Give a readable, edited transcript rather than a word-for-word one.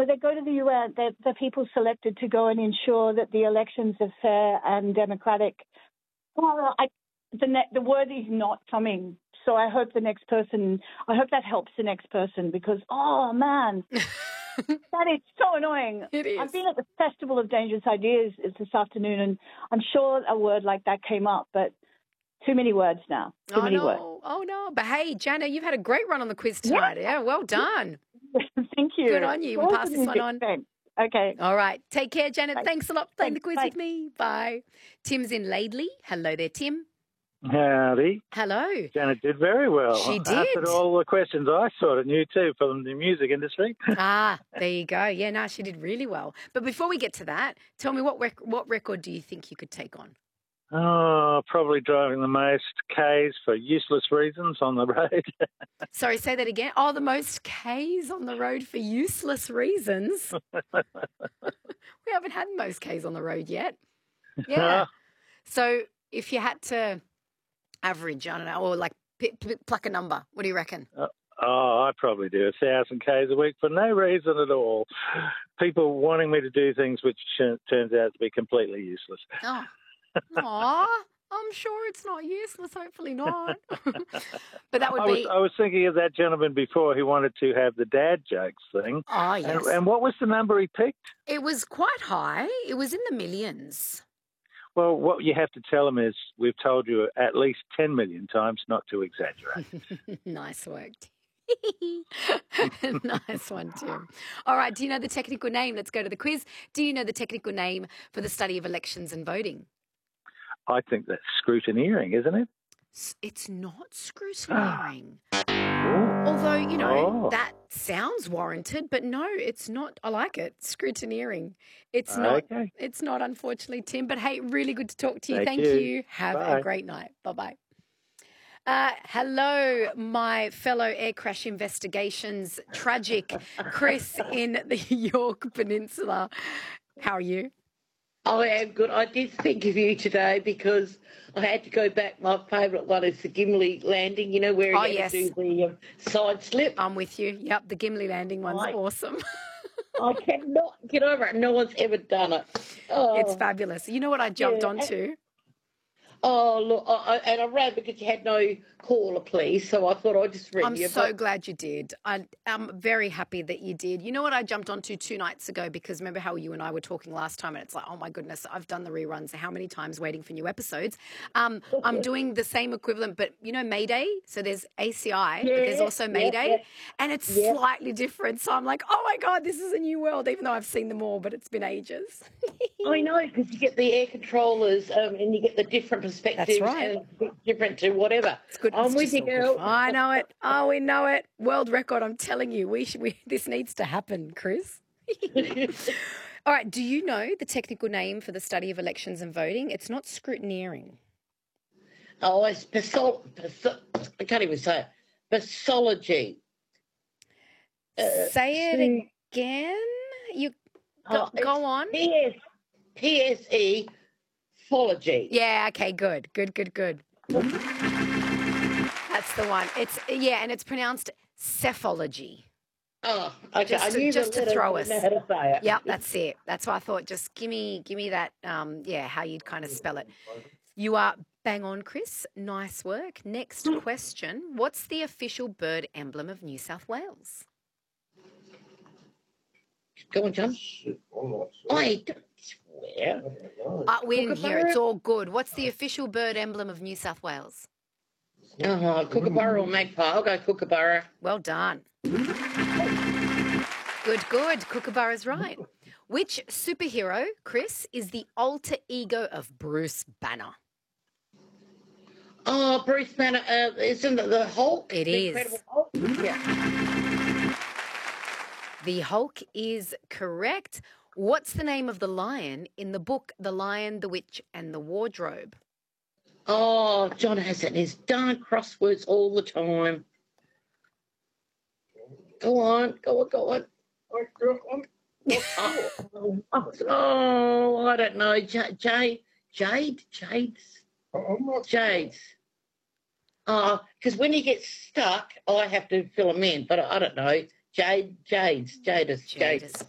they go to the UN. The people selected to go and ensure that the elections are fair and democratic. Well, the word is not coming. So I hope I hope that helps the next person because, oh, man, that is so annoying. It is. I've been at the Festival of Dangerous Ideas this afternoon, and I'm sure a word like that came up, but too many words now. Too many words. Oh, no. But, hey, Jana, you've had a great run on the quiz tonight. Yeah, well done. Thank you. Good on you. We'll pass this one on. Okay. All right. Take care, Janet. Bye. Thanks a lot for playing the quiz Bye. with me. Bye. Tim's in Laidley. Hello there, Tim. Howdy. Hello. Janet did very well. She did. Answered all the questions I sort of knew too from the music industry. There you go. Yeah, no, she did really well. But before we get to that, tell me what record do you think you could take on? Oh, probably driving the most Ks for useless reasons on the road. Sorry, say that again. Oh, the most Ks on the road for useless reasons. We haven't had most Ks on the road yet. Yeah. So if you had to average, I don't know, or like pluck a number, what do you reckon? I'd probably do 1,000 Ks a week for no reason at all. People wanting me to do things which turns out to be completely useless. Oh. Aw, I'm sure it's not useless. Hopefully not. But that would be... I was thinking of that gentleman before who wanted to have the dad jokes thing. Oh, yes. And what was the number he picked? It was quite high. It was in the millions. Well, what you have to tell him is we've told you at least 10 million times not to exaggerate. Nice work, Tim. Nice one, Tim. All right, do you know the technical name? Let's go to the quiz. Do you know the technical name for the study of elections and voting? I think that's scrutineering, isn't it? It's not scrutineering. Although, that sounds warranted, but no, it's not. I like it. Scrutineering. It's not. Okay. It's not, unfortunately, Tim. But hey, really good to talk to you. Thank you. you. Have Bye. a great night. Bye-bye. Hello, my fellow air crash investigations tragic Chris in the York Peninsula. How are you? I am good. I did think of you today because I had to go back. My favourite one is the Gimli landing, where you had to do the side slip. I'm with you. Yep, the Gimli landing one's awesome. I cannot get over it. No one's ever done it. Oh. It's fabulous. You know what I jumped onto? Oh, look, and I ran because you had no caller, please, so I thought I'd just ring you. I'm so glad you did. I'm very happy that you did. You know what I jumped onto 2 nights ago because remember how you and I were talking last time and it's like, oh, my goodness, I've done the reruns how many times waiting for new episodes. I'm doing the same equivalent, but, Mayday? So there's ACI, but there's also Mayday, and it's slightly different. So I'm like, oh, my God, this is a new world, even though I've seen them all, but it's been ages. I know, because you get the air controllers and you get the different perspectives. That's right. And it's different to whatever. It's good. I'm with you, girl. I know it. Oh, we know it. World record. I'm telling you, this needs to happen, Chris. All right. Do you know the technical name for the study of elections and voting? It's not scrutineering. Oh, it's I can't even say it. Pathology. Say it again. Go on. PSE. Phology. Yeah, okay, good. That's the one. And it's pronounced cephalogy. Oh, okay. Just to throw us. I know how to say it. Yep, that's it. That's why I thought just give me that, how you'd kind of spell it. You are bang on, Chris. Nice work. Next question. What's the official bird emblem of New South Wales? Go on, John. I don't swear. We didn't hear. It's all good. What's the official bird emblem of New South Wales? Kookaburra or magpie. I'll go kookaburra. Well done. Good. Kookaburra's right. Which superhero, Chris, is the alter ego of Bruce Banner? Oh, Bruce Banner. Isn't it the Hulk? It the is. Incredible Hulk? Yeah. The Hulk is correct. What's the name of the lion in the book The Lion, the Witch and the Wardrobe? Oh, John has it in his darn crosswords all the time. Go on. Oh, I don't know. Jades. Oh, because when he gets stuck, I have to fill him in, but I don't know. Jadis.